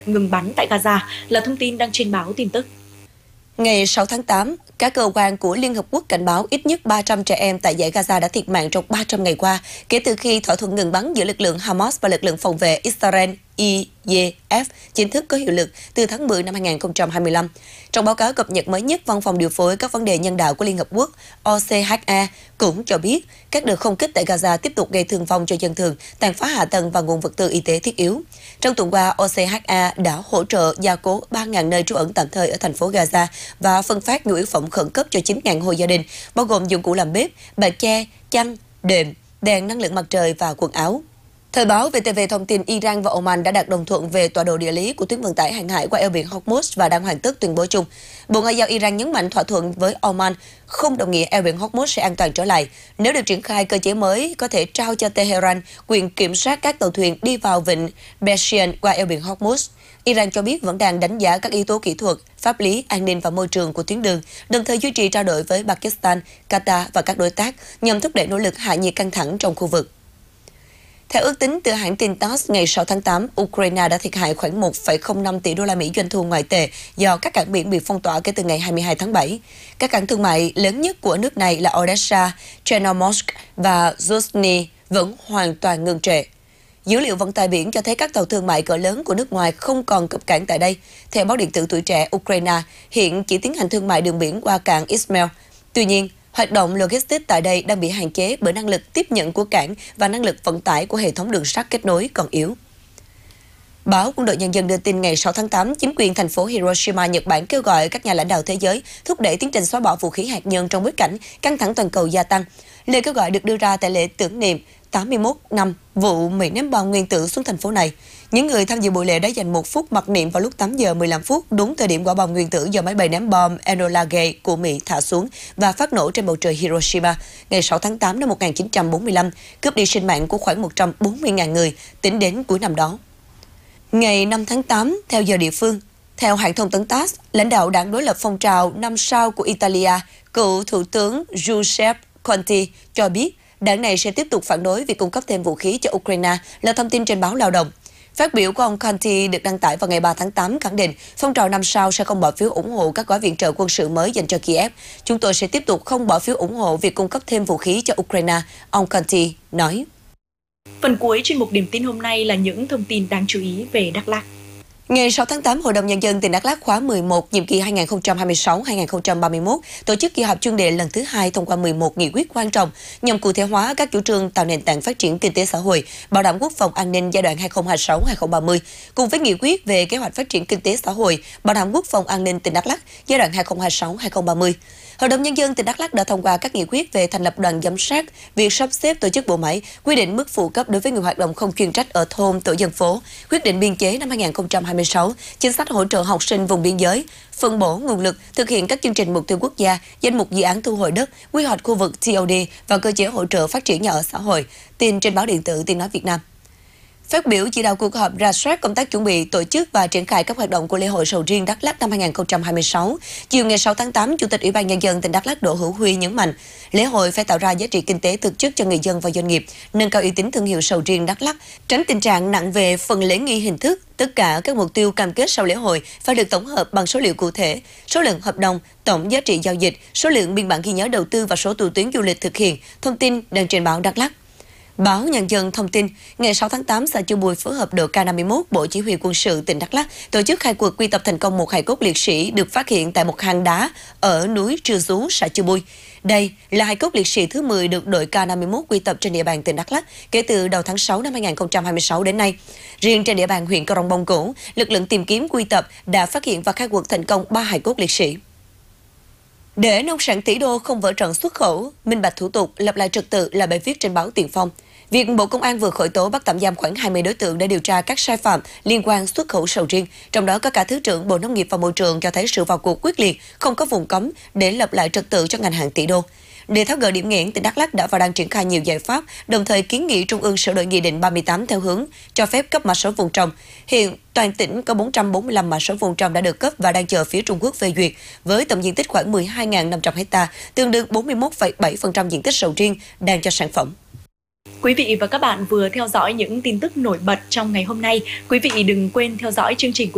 ngừng bắn tại Gaza là thông tin đăng trên báo tin tức. Ngày 6 tháng 8, các cơ quan của Liên Hợp Quốc cảnh báo ít nhất 300 trẻ em tại dải Gaza đã thiệt mạng trong 300 ngày qua, kể từ khi thỏa thuận ngừng bắn giữa lực lượng Hamas và lực lượng phòng vệ Israel IDF chính thức có hiệu lực từ tháng 10 năm 2025. Trong báo cáo cập nhật mới nhất, Văn phòng điều phối các vấn đề nhân đạo của Liên Hợp Quốc OCHA cũng cho biết các đợt không kích tại Gaza tiếp tục gây thương vong cho dân thường, tàn phá hạ tầng và nguồn vật tư y tế thiết yếu. Trong tuần qua, OCHA đã hỗ trợ gia cố 3.000 nơi trú ẩn tạm thời ở thành phố Gaza và phân phát nhu yếu phẩm khẩn cấp cho 9.000 hộ gia đình, bao gồm dụng cụ làm bếp, bạt che, chăn, đệm, đèn năng lượng mặt trời và quần áo. Thời báo VTV thông tin Iran và Oman đã đạt đồng thuận về tọa độ địa lý của tuyến vận tải hàng hải qua eo biển Hormuz và đang hoàn tất tuyên bố chung. Bộ Ngoại giao Iran nhấn mạnh thỏa thuận với Oman không đồng nghĩa eo biển Hormuz sẽ an toàn trở lại. Nếu được triển khai, cơ chế mới có thể trao cho Tehran quyền kiểm soát các tàu thuyền đi vào vịnh Persian qua eo biển Hormuz. Iran cho biết vẫn đang đánh giá các yếu tố kỹ thuật, pháp lý, an ninh và môi trường của tuyến đường, đồng thời duy trì trao đổi với Pakistan, Qatar và các đối tác nhằm thúc đẩy nỗ lực hạ nhiệt căng thẳng trong khu vực. Theo ước tính từ hãng tin TASS, ngày 6 tháng 8, Ukraine đã thiệt hại khoảng 1,05 tỷ đô la Mỹ doanh thu ngoại tệ do các cảng biển bị phong tỏa kể từ ngày 22 tháng 7. Các cảng thương mại lớn nhất của nước này là Odessa, Chernomorsk và Yuzhny vẫn hoàn toàn ngưng trệ. Dữ liệu vận tải biển cho thấy các tàu thương mại cỡ lớn của nước ngoài không còn cập cảng tại đây. Theo báo điện tử Tuổi Trẻ, Ukraine hiện chỉ tiến hành thương mại đường biển qua cảng Ismail. Tuy nhiên, hoạt động logistics tại đây đang bị hạn chế bởi năng lực tiếp nhận của cảng và năng lực vận tải của hệ thống đường sắt kết nối còn yếu. Báo Quân đội Nhân dân đưa tin ngày 6 tháng 8, chính quyền thành phố Hiroshima, Nhật Bản kêu gọi các nhà lãnh đạo thế giới thúc đẩy tiến trình xóa bỏ vũ khí hạt nhân trong bối cảnh căng thẳng toàn cầu gia tăng. Lời kêu gọi được đưa ra tại lễ tưởng niệm 81 năm vụ Mỹ ném bom nguyên tử xuống thành phố này. Những người tham dự buổi lễ đã dành 1 phút mặc niệm vào lúc 8 giờ 15 phút, đúng thời điểm quả bom nguyên tử do máy bay ném bom Enola Gay của Mỹ thả xuống và phát nổ trên bầu trời Hiroshima ngày 6 tháng 8 năm 1945, cướp đi sinh mạng của khoảng 140.000 người tính đến cuối năm đó. Ngày 5 tháng 8, theo giờ địa phương, theo hãng thông tấn TASS, lãnh đạo đảng đối lập phong trào 5 sao của Italia, cựu Thủ tướng Giuseppe Conte cho biết đảng này sẽ tiếp tục phản đối việc cung cấp thêm vũ khí cho Ukraine, là thông tin trên báo Lao động. Phát biểu của ông Conte được đăng tải vào ngày 3 tháng 8 khẳng định phong trào 5 sao sẽ không bỏ phiếu ủng hộ các gói viện trợ quân sự mới dành cho Kiev. Chúng tôi sẽ tiếp tục không bỏ phiếu ủng hộ việc cung cấp thêm vũ khí cho Ukraine, ông Conte nói. Phần cuối chuyên mục điểm tin hôm nay là những thông tin đáng chú ý về Đắk Lắk. Ngày 6 tháng 8, Hội đồng Nhân dân tỉnh Đắk Lắk khóa 11, nhiệm kỳ 2026-2031, tổ chức kỳ họp chuyên đề lần thứ 2 thông qua 11 nghị quyết quan trọng nhằm cụ thể hóa các chủ trương tạo nền tảng phát triển kinh tế xã hội, bảo đảm quốc phòng an ninh giai đoạn 2026-2030, cùng với nghị quyết về kế hoạch phát triển kinh tế xã hội, bảo đảm quốc phòng an ninh tỉnh Đắk Lắk giai đoạn 2026-2030. Hội đồng Nhân dân tỉnh Đắk Lắk đã thông qua các nghị quyết về thành lập đoàn giám sát, việc sắp xếp tổ chức bộ máy, quy định mức phụ cấp đối với người hoạt động không chuyên trách ở thôn, tổ dân phố, quyết định biên chế năm 2026, chính sách hỗ trợ học sinh vùng biên giới, phân bổ nguồn lực thực hiện các chương trình mục tiêu quốc gia, danh mục dự án thu hồi đất, quy hoạch khu vực TOD và cơ chế hỗ trợ phát triển nhà ở xã hội. Tin trên báo điện tử Tiếng nói Việt Nam. Phát biểu chỉ đạo cuộc họp rà soát công tác chuẩn bị, tổ chức và triển khai các hoạt động của lễ hội sầu riêng Đắk Lắk năm 2026, chiều ngày 6 tháng 8, Chủ tịch Ủy ban Nhân dân tỉnh Đắk Lắk Đỗ Hữu Huy nhấn mạnh, lễ hội phải tạo ra giá trị kinh tế thực chất cho người dân và doanh nghiệp, nâng cao uy tín thương hiệu sầu riêng Đắk Lắk, tránh tình trạng nặng về phần lễ nghi hình thức. Tất cả các mục tiêu cam kết sau lễ hội phải được tổng hợp bằng số liệu cụ thể, số lượng hợp đồng, tổng giá trị giao dịch, số lượng biên bản ghi nhớ đầu tư và số tour tuyến du lịch thực hiện. Thông tin đăng trên báo Đắk Lắk. Báo Nhân dân thông tin, ngày 6 tháng 8, xã Chư Bui phối hợp đội K51, Bộ Chỉ huy Quân sự tỉnh Đắk Lắk tổ chức khai quật quy tập thành công một hài cốt liệt sĩ được phát hiện tại một hang đá ở núi Trư Rú, xã Chư Bui. Đây là hài cốt liệt sĩ thứ 10 được đội K51 quy tập trên địa bàn tỉnh Đắk Lắk kể từ đầu tháng 6 năm 2026 đến nay. Riêng trên địa bàn huyện Crong Bông Cũ, lực lượng tìm kiếm quy tập đã phát hiện và khai quật thành công 3 hài cốt liệt sĩ. Để nông sản tỷ đô không vỡ trận xuất khẩu, minh bạch thủ tục, lập lại trật tự là bài viết trên báo Tiền Phong. Việc Bộ Công an vừa khởi tố bắt tạm giam khoảng 20 đối tượng để điều tra các sai phạm liên quan xuất khẩu sầu riêng, trong đó có cả Thứ trưởng Bộ Nông nghiệp và Môi trường cho thấy sự vào cuộc quyết liệt, không có vùng cấm để lập lại trật tự cho ngành hàng tỷ đô. Để tháo gỡ điểm nghẽn, tỉnh Đắk Lắk đã và đang triển khai nhiều giải pháp, đồng thời kiến nghị Trung ương sửa đổi Nghị định 38 theo hướng cho phép cấp mã số vùng trồng. Hiện toàn tỉnh có 445 mã số vùng trồng đã được cấp và đang chờ phía Trung Quốc phê duyệt, với tổng diện tích khoảng 12.500 ha, tương đương 41,7% diện tích sầu riêng đang cho sản phẩm. Quý vị và các bạn vừa theo dõi những tin tức nổi bật trong ngày hôm nay. Quý vị đừng quên theo dõi chương trình của